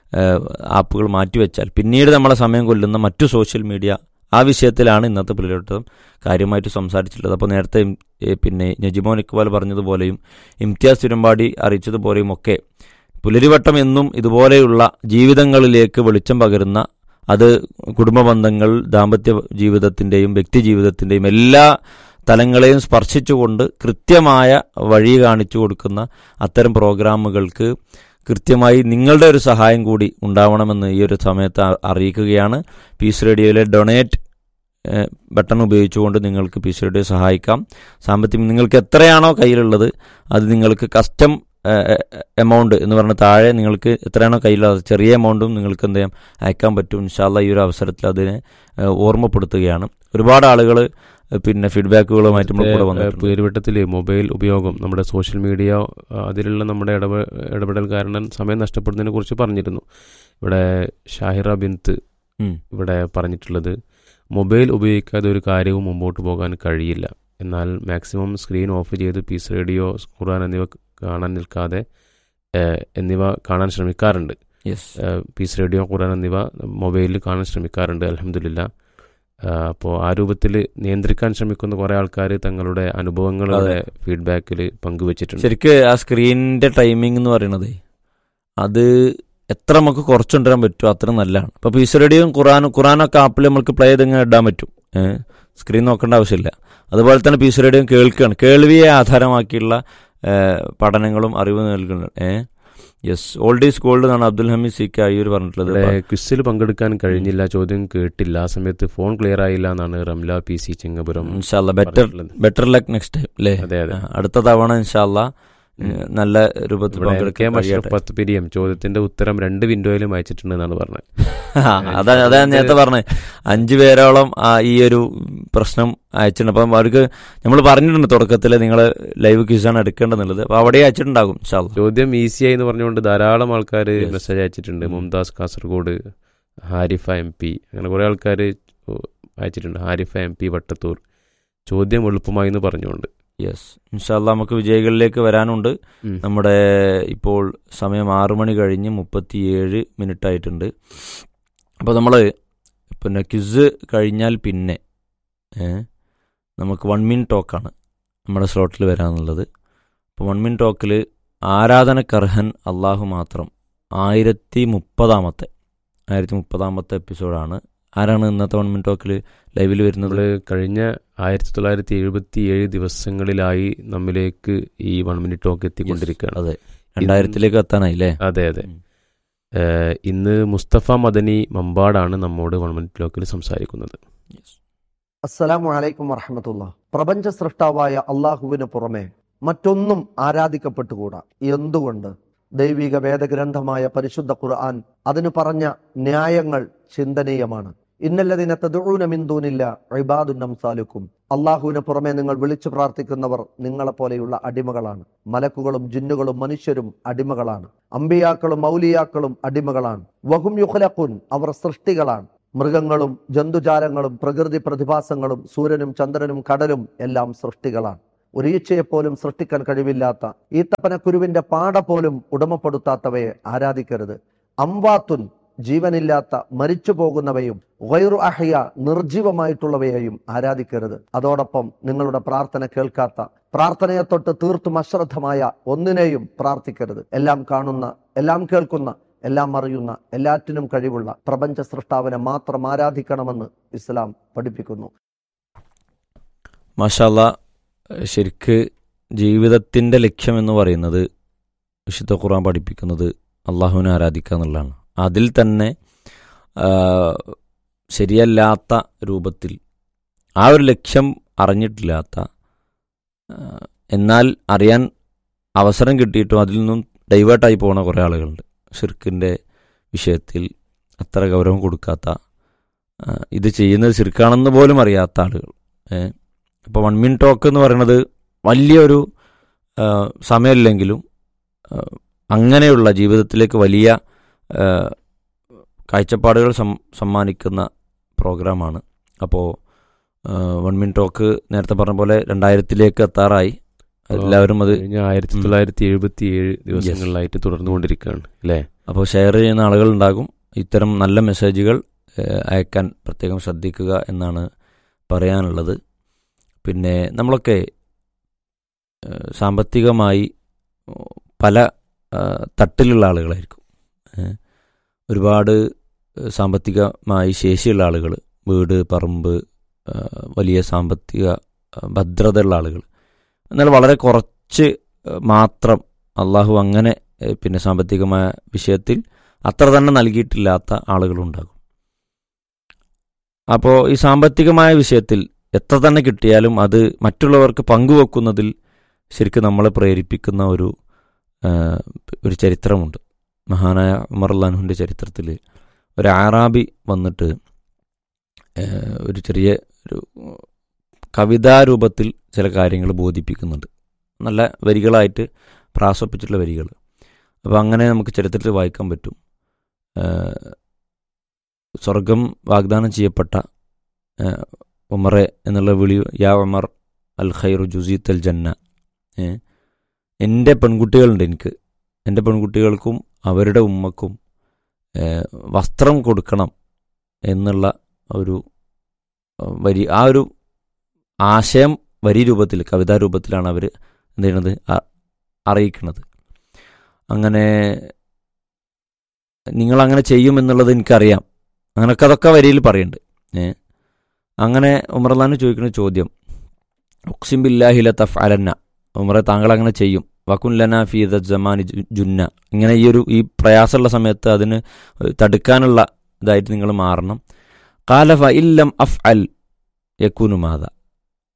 ആപ്പുകൾ മാറ്റിവെച്ചാൽ പിന്നീട് നമ്മളെ സമയം കൊല്ലുന്ന മറ്റു സോഷ്യൽ മീഡിയ, ആ വിഷയത്തിലാണ് ഇന്നത്തെ പുലരിവട്ടം കാര്യമായിട്ട് സംസാരിച്ചിട്ടുള്ളത്. അപ്പോൾ നേരത്തെ പിന്നെ നജിമോൻ ഇക്ബാൽ പറഞ്ഞതുപോലെയും ഇംതിയാസ് തിരുമ്പാടി അറിയിച്ചതുപോലെയും ഒക്കെ പുലരിവട്ടം എന്നും ഇതുപോലെയുള്ള ജീവിതങ്ങളിലേക്ക് വെളിച്ചം പകരുന്ന, അത് കുടുംബ ബന്ധങ്ങൾ, ദാമ്പത്യ ജീവിതത്തിൻ്റെയും വ്യക്തി ജീവിതത്തിൻ്റെയും എല്ലാ തലങ്ങളെയും സ്പർശിച്ചുകൊണ്ട് കൃത്യമായ വഴി കാണിച്ചു കൊടുക്കുന്ന അത്തരം പ്രോഗ്രാമുകൾക്ക് കൃത്യമായി നിങ്ങളുടെ ഒരു സഹായം കൂടി ഉണ്ടാവണമെന്ന് ഈ ഒരു സമയത്ത് അറിയിക്കുകയാണ്. പീസ് റേഡിയോയിലെ ഡൊണേറ്റ് ബട്ടൺ ഉപയോഗിച്ചുകൊണ്ട് നിങ്ങൾക്ക് പീസ് റേഡിയോ സഹായിക്കാം. സാമ്പത്തികം നിങ്ങൾക്ക് എത്രയാണോ കയ്യിലുള്ളത് അത് നിങ്ങൾക്ക് കസ്റ്റം എമൗണ്ട് എന്ന് പറഞ്ഞ താഴെ നിങ്ങൾക്ക് എത്രയാണോ കയ്യിലുള്ളത് ചെറിയ എമൗണ്ടും നിങ്ങൾക്ക് എന്ത് ചെയ്യാം അയക്കാൻ പറ്റും. ഇൻഷാല്ലാ ഈ ഒരു അവസരത്തിൽ അതിനെ ഓർമ്മപ്പെടുത്തുകയാണ്. ഒരുപാട് ആളുകൾ പിന്നെ ഫീഡ്ബാക്കുകളുമായിട്ട് നമ്മൾ കൂടെ വന്നിട്ടുണ്ട്. പുലരിവട്ടത്തിൽ മൊബൈൽ ഉപയോഗം, നമ്മുടെ സോഷ്യൽ മീഡിയ, അതിലുള്ള നമ്മുടെ ഇടപെ ഇടപെടൽ കാരണം സമയം നഷ്ടപ്പെടുന്നതിനെ കുറിച്ച് പറഞ്ഞിരുന്നു. ഇവിടെ ഷാഹിറ ബിന്ത് ഇവിടെ പറഞ്ഞിട്ടുള്ളത് മൊബൈൽ ഉപയോഗിക്കാതെ ഒരു കാര്യവും മുമ്പോട്ട് പോകാൻ കഴിയില്ല. എന്നാൽ മാക്സിമം സ്ക്രീൻ ഓഫ് ചെയ്ത് പീസ് റേഡിയോ, ഖുർആൻ എന്നിവ കാണാൻ നിൽക്കാതെ എന്നിവ കാണാൻ ശ്രമിക്കാറുണ്ട്. പീസ് റേഡിയോ, ഖുർആൻ എന്നിവ മൊബൈലിൽ കാണാൻ ശ്രമിക്കാറുണ്ട്. അൽഹംദുലില്ലാ. അപ്പോൾ ആ രൂപത്തിൽ നിയന്ത്രിക്കാൻ ശ്രമിക്കുന്ന കുറേ ആൾക്കാർ തങ്ങളുടെ അനുഭവങ്ങളുടെ ഫീഡ്ബാക്കിൽ പങ്കുവച്ചിട്ടുണ്ട്. ശരിക്ക് ആ സ്ക്രീനിൻ്റെ ടൈമിംഗ് എന്ന് പറയുന്നത് അത് എത്ര നമുക്ക് കുറച്ചുകൊണ്ടുവരാൻ പറ്റുമോ അത്ര നല്ലതാണ്. ഇപ്പോൾ പീസ് റേഡിയോയും ഖുറാനും ഖുറാനൊക്കെ ആപ്പിൽ നമുക്ക് പ്ലേ ചെയ്തിങ്ങനെ ഇടാൻ പറ്റും, സ്ക്രീൻ നോക്കേണ്ട ആവശ്യമില്ല. അതുപോലെ തന്നെ പീസ് റേഡിയോയും കേൾക്കുകയാണ്, കേൾവിയെ ആധാരമാക്കിയുള്ള പഠനങ്ങളും അറിവ് നൽകുന്നുണ്ട്. ഏഹ് യെസ്, ഓൾഡ് ഈസ് ഗോൾഡ് എന്നാണ് അബ്ദുൽ ഹമീദ് സി കെ അയ്യൂർ പറഞ്ഞിട്ടുള്ളത്. ക്വിസിൽ പങ്കെടുക്കാൻ കഴിഞ്ഞില്ല, ചോദ്യം കേട്ടില്ല, ആ സമയത്ത് ഫോൺ ക്ലിയർ ആയില്ല എന്നാണ് റംല പി സി ചെങ്ങപുരം. ഇൻഷാല്ലാ better better luck next time അല്ലേ? അതെ അതെ, അടുത്ത തവണ ഇൻഷാല്ലാ നല്ല രൂപത്തിൽ പങ്കെടുക്കാൻ കഴിയട്ടെ. പത്ത് പിരിയം ചോദ്യത്തിന്റെ ഉത്തരം രണ്ട് വിൻഡോയിലും അയച്ചിട്ടുണ്ട് എന്നാണ് പറഞ്ഞത്. അതാ അതാ നേരത്തെ പറഞ്ഞത്, അഞ്ചു പേരോളം ഈ ഒരു പ്രശ്നം അയച്ചിട്ടുണ്ട്. അപ്പം അവർക്ക് നമ്മൾ പറഞ്ഞിട്ടുണ്ട് തുടക്കത്തിൽ നിങ്ങൾ ലൈവ് ക്വിസാണ് എടുക്കേണ്ടതെന്നുള്ളത്. അപ്പോൾ അവിടെ അയച്ചിട്ടുണ്ടാകും. ചോദ്യം ഈസിയായി എന്ന് പറഞ്ഞുകൊണ്ട് ധാരാളം ആൾക്കാർ മെസ്സേജ് അയച്ചിട്ടുണ്ട്. മുംതാസ് കാസർഗോഡ്, ഹാരിഫ എം പി, അങ്ങനെ കുറേ ആൾക്കാർ അയച്ചിട്ടുണ്ട്. ഹാരിഫ എം പി വട്ടത്തൂർ, ചോദ്യം എളുപ്പമായി എന്ന് പറഞ്ഞുകൊണ്ട്. യെസ്, ഇൻഷാല്ലാ നമുക്ക് വിജയികളിലേക്ക് വരാനുണ്ട്. നമ്മുടെ ഇപ്പോൾ സമയം ആറു മണി കഴിഞ്ഞ് മുപ്പത്തിയേഴ് മിനിറ്റ് ആയിട്ടുണ്ട്. അപ്പോൾ നമ്മൾ പിന്നെ ക്വിസ് കഴിഞ്ഞാൽ പിന്നെ നമുക്ക് വൺ മിൻ ടോക്കാണ് നമ്മുടെ സ്ലോട്ടിൽ വരാനുള്ളത്. അപ്പോൾ വൺ മിൻ ടോക്കിൽ ആരാധനക്കർഹൻ അള്ളാഹു മാത്രം ആയിരത്തി മുപ്പതാമത്തെ ആയിരത്തി മുപ്പതാമത്തെ എപ്പിസോഡാണ്. ആരാണ് ഇന്നത്തെ വൺ മിൻ ടോക്കിൽ ലൈവിൽ വരുന്നത്? കഴിഞ്ഞ ആയിരത്തി തൊള്ളായിരത്തി എഴുപത്തി ഏഴ് ദിവസങ്ങളിലായി നമ്മിലേക്ക് ഈ വൺ മിനിറ്റ് ടോക്ക് എത്തിക്കൊണ്ടിരിക്കുകയാണ്. അതെ, രണ്ടായിരത്തിലേക്ക് എത്താനായില്ലേ? അതെ അതെ. ഇന്ന് മുസ്തഫ മദനി മമ്പാടാണ് നമ്മോട് വൺ മിനിറ്റ് ടോക്കിൽ സംസാരിക്കുന്നത്. അസ്സലാമു അലൈക്കും വറഹ്മത്തുള്ളാഹി. പ്രപഞ്ച സൃഷ്ടാവായ അള്ളാഹുവിന് പുറമെ മറ്റൊന്നും ആരാധിക്കപ്പെട്ടുകൂടാ. എന്തുകൊണ്ട്? ദൈവിക വേദഗ്രന്ഥമായ പരിശുദ്ധ ഖുർആൻ അതിന് പറഞ്ഞ ന്യായങ്ങൾ ചിന്തനീയമാണ്. ഇന്നല്ലദീന തദ്ഊന മിൻ ദൂനില്ലാ ഇബാദുൻ അംസാലുക്കും. അള്ളാഹുവിന് പുറമെ നിങ്ങൾ വിളിച്ചു പ്രാർത്ഥിക്കുന്നവർ നിങ്ങളെപ്പോലെയുള്ള അടിമകളാണ്. മലക്കുകളും ജിന്നുകളും മനുഷ്യരും അടിമകളാണ്. അമ്പിയാക്കളും മൗലിയാക്കളും അടിമകളാണ്. വഹും യുഖ്ലഖൂൻ, അവർ സൃഷ്ടികളാണ്. മൃഗങ്ങളും ജന്തുജാലങ്ങളും പ്രകൃതി പ്രതിഭാസങ്ങളും സൂര്യനും ചന്ദ്രനും കടലും എല്ലാം സൃഷ്ടികളാണ്. ഒരു ഈച്ചയെപ്പോലും സൃഷ്ടിക്കാൻ കഴിവില്ലാത്ത, ഈത്തപ്പനക്കുരുവിന്റെ പാട പോലും ഉടമപ്പെടുത്താത്തവയെ ആരാധിക്കരുത്. അംവാത്തുൻ, ജീവനില്ലാത്ത മരിച്ചു പോകുന്നവയും ഗൈറു അഹ്യ, നിർജീവമായിട്ടുള്ളവയെയും ആരാധിക്കരുത്. അതോടൊപ്പം നിങ്ങളുടെ പ്രാർത്ഥന കേൾക്കാത്ത, പ്രാർത്ഥനയെ തൊട്ട് തീർത്തും അശ്രദ്ധമായ ഒന്നിനെയും പ്രാർത്ഥിക്കരുത്. എല്ലാം കാണുന്ന, എല്ലാം കേൾക്കുന്ന, എല്ലാം അറിയുന്ന, എല്ലാറ്റിനും കഴിവുള്ള പ്രപഞ്ച സൃഷ്ടാവിനെ മാത്രം ആരാധിക്കണമെന്ന് ഇസ്ലാം പഠിപ്പിക്കുന്നു. മാഷാ അല്ലാഹ്. ശരിക്ക് ജീവിതത്തിൻ്റെ ലക്ഷ്യമെന്ന് പറയുന്നത് വിശുദ്ധ ഖുർആൻ പഠിപ്പിക്കുന്നത് അള്ളാഹുവിനെ ആരാധിക്കുക എന്നുള്ളതാണ്. അതിൽ തന്നെ ശരിയല്ലാത്ത രൂപത്തിൽ ആ ഒരു ലക്ഷ്യം അറിഞ്ഞിട്ടില്ലാത്ത, എന്നാൽ അറിയാൻ അവസരം കിട്ടിയിട്ടും അതിൽ നിന്നും ഡൈവേർട്ടായി പോകുന്ന കുറേ ആളുകളുണ്ട്. ശിർക്കിൻ്റെ വിഷയത്തിൽ അത്ര ഗൗരവം കൊടുക്കാത്ത, ഇത് ചെയ്യുന്നത് ശിർക്കാണെന്ന് പോലും അറിയാത്ത ആളുകൾ. ഇപ്പോൾ വൺ മിൻ ടോക്ക് എന്ന് പറയുന്നത് വലിയൊരു സമയമില്ലെങ്കിലും അങ്ങനെയുള്ള ജീവിതത്തിലേക്ക് വലിയ കാഴ്ചപ്പാടുകൾ സമ്മാനിക്കുന്ന പ്രോഗ്രാമാണ്. അപ്പോൾ വൺ മിൻ ടോക്ക് നേരത്തെ പറഞ്ഞ പോലെ രണ്ടായിരത്തിലേക്ക് എത്താറായി. എല്ലാവരും അത് ആയിരത്തി തൊള്ളായിരത്തി എഴുപത്തി ഏഴ് ദിവസങ്ങളിലായിട്ട് തുടർന്നുകൊണ്ടിരിക്കുകയാണ് അല്ലേ? അപ്പോൾ ഷെയർ ചെയ്യുന്ന ആളുകളുണ്ടാകും. ഇത്തരം നല്ല മെസ്സേജുകൾ അയക്കാൻ പ്രത്യേകം ശ്രദ്ധിക്കുക എന്നാണ് പറയാനുള്ളത്. പിന്നെ നമ്മളൊക്കെ സാമ്പത്തികമായി പല തട്ടിലുള്ള ആളുകളായിരിക്കും. ഒരുപാട് സാമ്പത്തികമായി ശേഷിയുള്ള ആളുകൾ, വീട്, പറമ്പ്, വലിയ സാമ്പത്തിക ഭദ്രതയുള്ള ആളുകൾ. എന്നാൽ വളരെ കുറച്ച് മാത്രം അള്ളാഹു അങ്ങനെ പിന്നെ സാമ്പത്തികമായ വിഷയത്തിൽ അത്ര തന്നെ നൽകിയിട്ടില്ലാത്ത ആളുകളുണ്ടാകും. അപ്പോൾ ഈ സാമ്പത്തികമായ വിഷയത്തിൽ എത്ര തന്നെ കിട്ടിയാലും അത് മറ്റുള്ളവർക്ക് പങ്കുവെക്കുന്നതിൽ ശരിക്കും നമ്മളെ പ്രേരിപ്പിക്കുന്ന ഒരു ഒരു ചരിത്രമുണ്ട്. മഹാനായ ഉമർ റളിയല്ലാഹുവിൻ്റെ ചരിത്രത്തിൽ ഒരു ആറാബി വന്നിട്ട് ഒരു ചെറിയ ഒരു കവിതാരൂപത്തിൽ ചില കാര്യങ്ങൾ ബോധിപ്പിക്കുന്നുണ്ട്. നല്ല വരികളായിട്ട് പ്രാസപ്പിച്ചിട്ടുള്ള വരികൾ. അപ്പോൾ അങ്ങനെ നമുക്ക് ചരിത്രത്തിൽ വായിക്കാൻ പറ്റും. സ്വർഗം വാഗ്ദാനം ചെയ്യപ്പെട്ട ഉമറെ എന്നുള്ള വിളി, യാ ഉമർ അൽ ഖൈറു ജുസീത്ത് അൽ ജന്ന. എൻ്റെ പെൺകുട്ടികളുണ്ട്, എനിക്ക് എൻ്റെ പെൺകുട്ടികൾക്കും അവരുടെ ഉമ്മക്കും വസ്ത്രം കൊടുക്കണം എന്നുള്ള ഒരു വരി, ആ ഒരു ആശയം വരി രൂപത്തിൽ, കവിതാ രൂപത്തിലാണ് അവർ എന്ത് ചെയ്യുന്നത്, അറിയിക്കുന്നത്. അങ്ങനെ നിങ്ങളങ്ങനെ ചെയ്യുമെന്നുള്ളത് എനിക്കറിയാം, അങ്ങനെയൊക്കെ അതൊക്കെ വരിയിൽ പറയുന്നുണ്ട്. ഏ അങ്ങനെ ഉമർ റളിയല്ലാഹു ചോദിക്കുന്ന ചോദ്യം, ഉഖ്സിം ബില്ലാഹി ല തഫ്അലന്ന, ഉമറെ താങ്കൾ അങ്ങനെ ചെയ്യും, വകുൻ ലനാ ഫീ ദസ്സമാനി ജുന്ന, ഇങ്ങനെ ഈ ഒരു ഈ പ്രയാസമുള്ള സമയത്ത് അതിന് തടുക്കാനുള്ള ഇതായിട്ട് നിങ്ങൾ മാറണം. ഖാല ഫ ഇല്ലം അഫ്അൽ യകൂനു മാദ,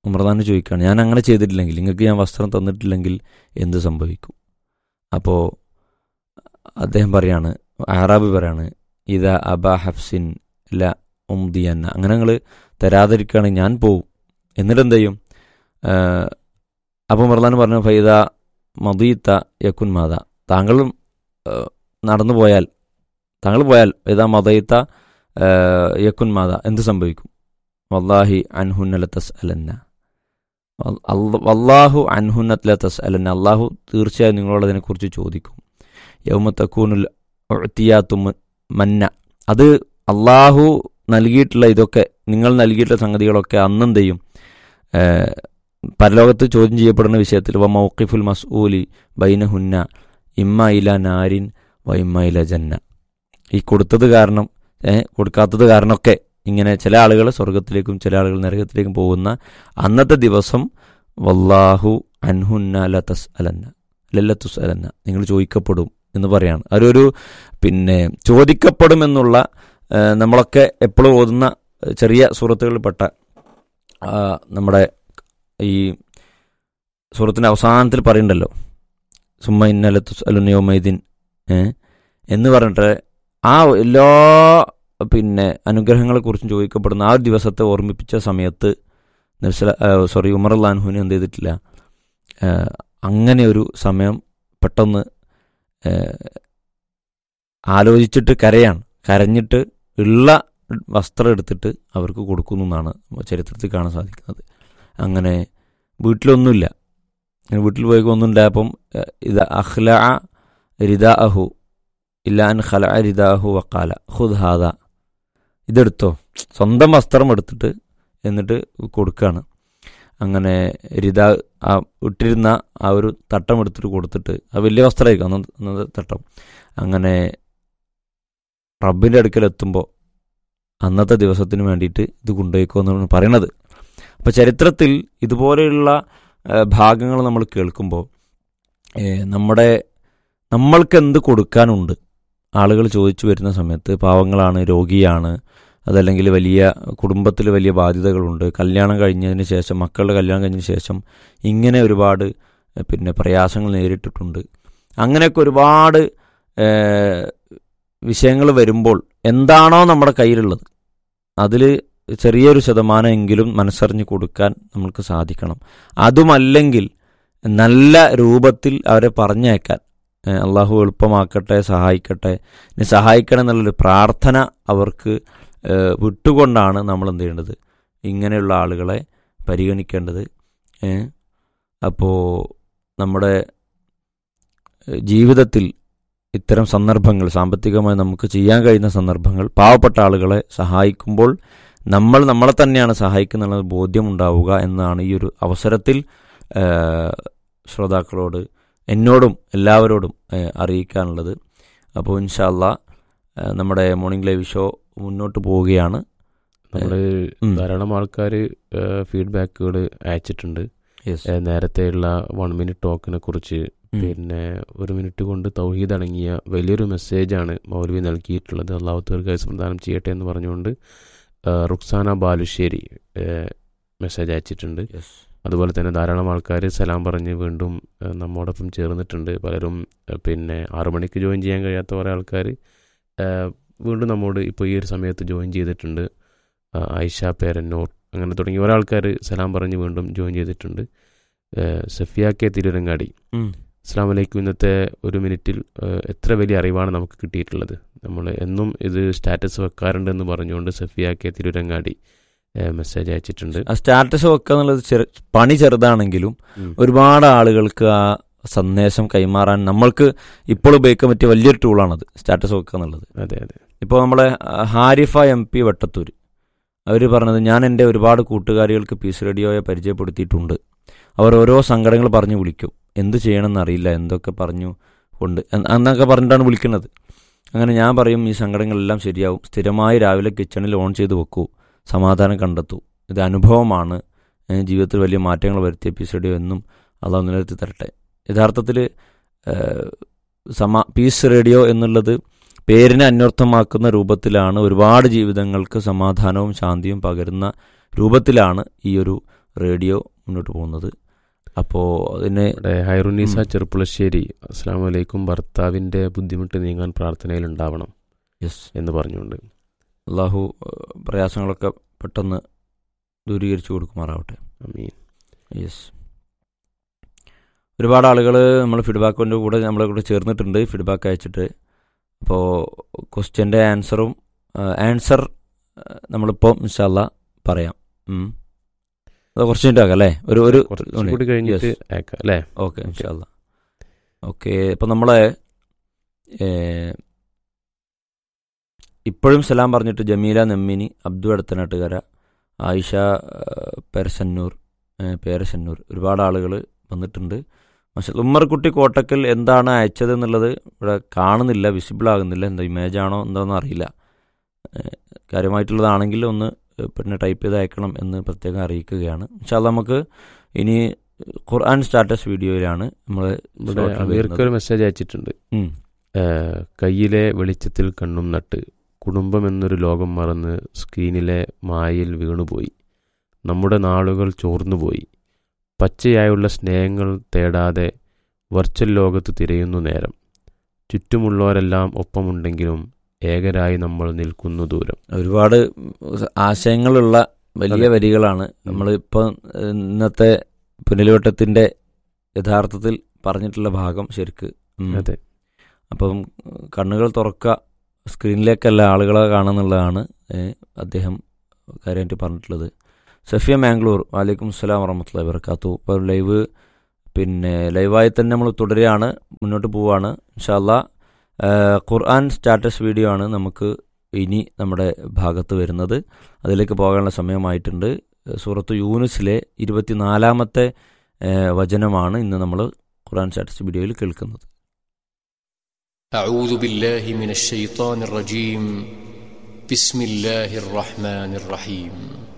ഉമർദാൻ ചോദിക്കുകയാണ്, ഞാൻ അങ്ങനെ ചെയ്തിട്ടില്ലെങ്കിൽ, നിങ്ങൾക്ക് ഞാൻ വസ്ത്രം തന്നിട്ടില്ലെങ്കിൽ എന്ത് സംഭവിക്കും? അപ്പോൾ അദ്ദേഹം പറയാണ്, ആറാബി പറയാണ്, ഇതാ അബാ ഹഫ്സിൻ ല ഉംദിയന്ന, അങ്ങനെ നിങ്ങൾ തരാതിരിക്കുകയാണെങ്കിൽ ഞാൻ പോവും. എന്നിട്ട് എന്ത് ചെയ്യും? അപ്പോൾ ഉമർദാൻ പറഞ്ഞു, ഫൈദ മദീത്ത യക്കുൻ മാത, താങ്കളും നടന്നു പോയാൽ, താങ്കൾ പോയാൽ ഫൈദ മദീത്ത യക്കുൻ മാത, എന്ത് സംഭവിക്കും? വല്ലാഹി അൻഹുന്ന ലതസ് അലന്ന, വല്ലാഹു അൻഹുന്ന ലതസ് അലന്ന, അള്ളാഹു തീർച്ചയായും നിങ്ങളോട് അതിനെക്കുറിച്ച് ചോദിക്കും. യൗമ തക്കൂനുൽ ഉഅ്തിയാത്തു മന്ന, അത് അള്ളാഹു നൽകിയിട്ടുള്ള ഇതൊക്കെ, നിങ്ങൾ നൽകിയിട്ടുള്ള സംഗതികളൊക്കെ അന്നെന്ത് ചെയ്യും? പരലോകത്ത് ചോദ്യം ചെയ്യപ്പെടുന്ന വിഷയത്തിൽ വ മൗഖിഫുൽ മസ്ഊലി ബൈനഹുന്ന ഇമ്മ ഇല നാരിൻ വ ഇമ്മ ഇല ജന്ന, ഈ കൊടുത്തത് കാരണം കൊടുക്കാത്തത് കാരണമൊക്കെ ഇങ്ങനെ ചില ആളുകൾ സ്വർഗത്തിലേക്കും ചില ആളുകൾ നരകത്തിലേക്കും പോകുന്ന അന്നത്തെ ദിവസം വല്ലാഹു അൻഹുന്ന ലതസ് അലന്ന ലല്ലത്തുസ് അലന്ന, നിങ്ങൾ ചോദിക്കപ്പെടും എന്ന് പറയാണ്. അതൊരു പിന്നെ ചോദിക്കപ്പെടും എന്നുള്ള നമ്മളൊക്കെ എപ്പോഴും ഓതുന്ന ചെറിയ സൂറത്തുകളിൽപ്പെട്ട നമ്മുടെ ഈ സൂറത്തിൻ്റെ അവസാനത്തിൽ പറയുന്നുണ്ടല്ലോ, സുമ്മ ഇന്നലത്തുസ് അലുനയോമൈദീൻ എന്ന് പറഞ്ഞിട്ട് ആ എല്ലാ പിന്നെ അനുഗ്രഹങ്ങളെക്കുറിച്ചും ചോദിക്കപ്പെടുന്ന ആ ഒരു ദിവസത്തെ ഓർമ്മിപ്പിച്ച സമയത്ത് നബ്സല സോറി ഉമർ അള്ളാൻഹുവിന് എന്ത് ചെയ്തിട്ടില്ല, അങ്ങനെ ഒരു സമയം പെട്ടെന്ന് ആലോചിച്ചിട്ട് കരയാണ്. കരഞ്ഞിട്ട് ഉള്ള വസ്ത്രം എടുത്തിട്ട് അവർക്ക് കൊടുക്കുന്നു എന്നാണ് ചരിത്രത്തിൽ കാണാൻ സാധിക്കുന്നത്. അങ്ങനെ വീട്ടിലൊന്നുമില്ല, വീട്ടിൽ പോയി ഒന്നുണ്ടായപ്പം ഇത് അഖ്ല റിദാ അഹു ഇല്ലാൻ ഖല റിദാഹു വക്കാല ഖുദ് ഹാദ, ഇതെടുത്തോ, സ്വന്തം വസ്ത്രം എടുത്തിട്ട് എന്നിട്ട് കൊടുക്കുകയാണ്. അങ്ങനെ റിദാ ആ ഇട്ടിരുന്ന ആ ഒരു തട്ടം എടുത്തിട്ട് കൊടുത്തിട്ട്, ആ വലിയ വസ്ത്രമായിരിക്കും അന്ന് അന്നത്തെ തട്ടം. അങ്ങനെ റബ്ബിൻ്റെ അടുക്കലെത്തുമ്പോൾ അന്നത്തെ ദിവസത്തിന് വേണ്ടിയിട്ട് ഇത് കൊണ്ടുപോയിക്കോ എന്നാണ് പറയണത്. അപ്പോൾ ചരിത്രത്തിൽ ഇതുപോലെയുള്ള ഭാഗങ്ങൾ നമ്മൾ കേൾക്കുമ്പോൾ നമ്മുടെ നമ്മൾക്ക് എന്ത് കൊടുക്കാനുണ്ട് ആളുകൾ ചോദിച്ചു വരുന്ന സമയത്ത്, പാവങ്ങളാണ്, രോഗിയാണ്, അതല്ലെങ്കിൽ വലിയ കുടുംബത്തിൽ വലിയ ബാധ്യതകളുണ്ട്, കല്യാണം കഴിഞ്ഞതിന് ശേഷം മക്കളുടെ കല്യാണം കഴിഞ്ഞതിന് ശേഷം ഇങ്ങനെ ഒരുപാട് പിന്നെ പ്രയാസങ്ങൾ നേരിട്ടിട്ടുണ്ട്. അങ്ങനെയൊക്കെ ഒരുപാട് വിഷയങ്ങൾ വരുമ്പോൾ എന്താണോ നമ്മുടെ കയ്യിലുള്ളത് അതിൽ ചെറിയൊരു ശതമാനമെങ്കിലും മനസ്സറിഞ്ഞ് കൊടുക്കാൻ നമുക്ക് സാധിക്കണം. അതുമല്ലെങ്കിൽ നല്ല രൂപത്തിൽ അവരെ പറഞ്ഞയക്കാൻ അള്ളാഹു എളുപ്പമാക്കട്ടെ, സഹായിക്കട്ടെ, ഇനി സഹായിക്കണം എന്നുള്ളൊരു പ്രാർത്ഥന അവർക്ക് വിട്ടുകൊണ്ടാണ് നമ്മൾ എന്ത് ചെയ്യേണ്ടത്, ഇങ്ങനെയുള്ള ആളുകളെ പരിഗണിക്കേണ്ടത്. അപ്പോൾ നമ്മുടെ ജീവിതത്തിൽ ഇത്തരം സന്ദർഭങ്ങൾ, സാമ്പത്തികമായി നമുക്ക് ചെയ്യാൻ കഴിയുന്ന സന്ദർഭങ്ങൾ, പാവപ്പെട്ട ആളുകളെ സഹായിക്കുമ്പോൾ നമ്മൾ നമ്മളെ തന്നെയാണ് സഹായിക്കുന്ന ബോധ്യമുണ്ടാവുക എന്നാണ് ഈ ഒരു അവസരത്തിൽ ശ്രോതാക്കളോട്, എന്നോടും എല്ലാവരോടും അറിയിക്കാനുള്ളത്. അപ്പോൾ ഇൻഷാ അല്ലാഹ് നമ്മുടെ മോർണിംഗ് ലൈവ് ഷോ മുന്നോട്ട് പോവുകയാണ്. നമ്മൾ ധാരാളം ആൾക്കാർ ഫീഡ്ബാക്കുകൾ അയച്ചിട്ടുണ്ട്. നേരത്തെയുള്ള വൺ മിനിറ്റ് ടോക്കിനെ കുറിച്ച്, പിന്നെ ഒരു മിനിറ്റ് കൊണ്ട് തൗഹീദ് അടങ്ങിയ വലിയൊരു മെസ്സേജാണ് മൗലവി നൽകിയിട്ടുള്ളത്. അള്ളാഹു ദീർഘായുസ്സ് പ്രദാനം ചെയ്യട്ടെ എന്ന് പറഞ്ഞുകൊണ്ട് റുക്സാന ബാലുശ്ശേരി മെസ്സേജ് അയച്ചിട്ടുണ്ട്. അതുപോലെ തന്നെ ധാരാളം ആൾക്കാർ സലാം പറഞ്ഞ് വീണ്ടും നമ്മോടൊപ്പം ചേർന്നിട്ടുണ്ട്. പലരും പിന്നെ ആറു മണിക്ക് ജോയിൻ ചെയ്യാൻ കഴിയാത്ത കുറേ ആൾക്കാർ വീണ്ടും നമ്മോട് ഇപ്പോൾ ഈ ഒരു സമയത്ത് ജോയിൻ ചെയ്തിട്ടുണ്ട്. ആയിഷ പേരന്നൂർ, അങ്ങനെ തുടങ്ങി ഓരോ ആൾക്കാർ സലാം പറഞ്ഞ് വീണ്ടും ജോയിൻ ചെയ്തിട്ടുണ്ട്. സഫിയ കെ തിരുരങ്ങാടി, അസ്സലാമു അലൈക്കും. ഇന്നത്തെ ഒരു മിനിറ്റിൽ എത്ര വലിയ അറിവാണ് നമുക്ക് കിട്ടിയിട്ടുള്ളത്. നമ്മൾ എന്നും ഇത് സ്റ്റാറ്റസ് വെക്കാറുണ്ടെന്ന് പറഞ്ഞുകൊണ്ട് സഫിയ കെ തിരുരങ്ങാടി മെസ്സേജ് അയച്ചിട്ടുണ്ട്. ആ സ്റ്റാറ്റസ് വെക്കുക എന്നുള്ളത് ചെറു പണി ചെറുതാണെങ്കിലും ഒരുപാട് ആളുകൾക്ക് ആ സന്ദേശം കൈമാറാൻ നമ്മൾക്ക് ഇപ്പോൾ ഉപയോഗിക്കാൻ പറ്റിയ വലിയൊരു ടൂളാണത് സ്റ്റാറ്റസ് വെക്കുക എന്നുള്ളത്. അതെ അതെ. ഇപ്പോൾ നമ്മളെ ഹാരിഫ എം പി വട്ടത്തൂർ അവർ പറഞ്ഞത്, ഞാൻ എൻ്റെ ഒരുപാട് കൂട്ടുകാരികൾക്ക് പീസ് റേഡിയോയെ പരിചയപ്പെടുത്തിയിട്ടുണ്ട്. അവർ ഓരോ സങ്കടങ്ങൾ പറഞ്ഞു വിളിക്കും, എന്ത് ചെയ്യണമെന്ന് അറിയില്ല, എന്തൊക്കെ പറഞ്ഞു കൊണ്ട് എന്നൊക്കെ പറഞ്ഞിട്ടാണ് വിളിക്കുന്നത്. അങ്ങനെ ഞാൻ പറയും, ഈ സങ്കടങ്ങളെല്ലാം ശരിയാവും, സ്ഥിരമായി രാവിലെ കിച്ചണിൽ ഓൺ ചെയ്ത് വെക്കൂ, സമാധാനം കണ്ടെത്തൂ, ഇത് അനുഭവമാണ്, ജീവിതത്തിൽ വലിയ മാറ്റങ്ങൾ വരുത്തിയ പീസ് റേഡിയോ എന്നും അള്ളാഹു നിലനിർത്തി തരട്ടെ. യഥാർത്ഥത്തിൽ സമാ പീസ് റേഡിയോ എന്നുള്ളത് പേരിനെ അന്വർത്ഥമാക്കുന്ന രൂപത്തിലാണ്, ഒരുപാട് ജീവിതങ്ങൾക്ക് സമാധാനവും ശാന്തിയും പകരുന്ന രൂപത്തിലാണ് ഈ ഒരു റേഡിയോ മുന്നോട്ട് പോകുന്നത്. അപ്പോൾ അതിന് ഹൈറുന്നീസ ചെറുപ്പുളശ്ശേരി അസ്സലാമു അലൈക്കും, ഭർത്താവിൻ്റെ ബുദ്ധിമുട്ട് നീങ്ങാൻ പ്രാർത്ഥനയിൽ ഉണ്ടാവണം യെസ് എന്ന് പറഞ്ഞുകൊണ്ട് അള്ളാഹു പ്രയാസങ്ങളൊക്കെ പെട്ടെന്ന് ദൂരീകരിച്ചു കൊടുക്കുമാറാവട്ടെ. ആമീൻ. യെസ്, ഒരുപാട് ആളുകൾ നമ്മൾ ഫീഡ്ബാക്കിൻ്റെ കൂടെ നമ്മളെ കൂടെ ചേർന്നിട്ടുണ്ട്, ഫീഡ്ബാക്ക് അയച്ചിട്ട്. അപ്പോൾ ക്വസ്റ്റ്യൻ്റെ ആൻസറും ആൻസർ നമ്മളിപ്പോൾ ഇൻഷാ അല്ലാ പറയാം. അത് കുറച്ച് മിനിറ്റ് ആക്കാം അല്ലേ? ഒരു ഒരു കൂടി കഴിഞ്ഞിട്ട് അയക്കാം അല്ലേ? ഓക്കെ ഇൻഷാ അല്ലാ. ഓക്കെ, ഇപ്പം നമ്മളെ ഇപ്പോഴും സലാം പറഞ്ഞിട്ട് ജമീല നെമ്മിനി, അബ്ദു അടുത്തനാട്ടുകര, ആയിഷ പേരശന്നൂർ പേരശന്നൂർ ഒരുപാട് ആളുകൾ വന്നിട്ടുണ്ട്. പക്ഷേ ഉമ്മർകുട്ടി കോട്ടക്കൽ എന്താണ് അയച്ചത് എന്നുള്ളത് ഇവിടെ കാണുന്നില്ല, വിസിബിൾ ആകുന്നില്ല. എന്താ ഇമേജാണോ എന്താണെന്ന് അറിയില്ല. കാര്യമായിട്ടുള്ളതാണെങ്കിൽ ഒന്ന് പിന്നെ ടൈപ്പ് ചെയ്ത് അയക്കണം എന്ന് പ്രത്യേകം അറിയിക്കുകയാണ്. പക്ഷേ അത് നമുക്ക് ഇനി ഖുർആൻ സ്റ്റാറ്റസ് വീഡിയോയിലാണ് നമ്മൾ അമീർക്കൊരു മെസ്സേജ് അയച്ചിട്ടുണ്ട്. കയ്യിലെ വെളിച്ചത്തിൽ കണ്ണും നട്ട് കുടുംബം എന്നൊരു ലോകം മറന്ന് സ്ക്രീനിലെ മായയിൽ വീണുപോയി. നമ്മുടെ നാളുകൾ ചോർന്നുപോയി. പച്ചയായുള്ള സ്നേഹങ്ങൾ തേടാതെ വെർച്വൽ ലോകത്ത് തിരയുന്നു നേരം. ചുറ്റുമുള്ളവരെല്ലാം ഒപ്പമുണ്ടെങ്കിലും ഏകരായി നമ്മൾ നിൽക്കുന്നു ദൂരം. ഒരുപാട് ആശയങ്ങളുള്ള വലിയ വരികളാണ് നമ്മൾ ഇപ്പം ഇന്നത്തെ പുനലുവട്ടത്തിൻ്റെ യഥാർത്ഥത്തിൽ പറഞ്ഞിട്ടുള്ള ഭാഗം ശരിക്ക്. അതെ, അപ്പം കണ്ണുകൾ തുറക്കുക, സ്ക്രീനിലേക്കല്ല ആളുകളെ കാണുന്നുള്ളതാണ് അദ്ദേഹം കാര്യമായിട്ട് പറഞ്ഞിട്ടുള്ളത്. സഫിയ മാംഗ്ലൂർ, വലൈക്കും അസ്സലാം വറഹ്മത്തുള്ളാഹി വബറകാതുഹു. ഇപ്പോൾ ലൈവ് പിന്നെ ലൈവായി തന്നെ നമ്മൾ തുടരുകയാണ്, മുന്നോട്ട് പോവുകയാണ് ഇൻഷാ അല്ലാ. ഖുർആൻ സ്റ്റാറ്റസ് വീഡിയോ ആണ് നമുക്ക് ഇനി നമ്മുടെ ഭാഗത്ത് വരുന്നത്. അതിലേക്ക് പോകാനുള്ള സമയമായിട്ടുണ്ട്. സൂറത്ത് യൂനുസിലെ ഇരുപത്തിനാലാമത്തെ വചനമാണ് ഇന്ന് നമ്മൾ ഖുർആൻ സ്റ്റാറ്റസ് വീഡിയോയിൽ കേൾക്കുന്നത്. أعوذ بالله من الشيطان الرجيم بسم الله الرحمن الرحيم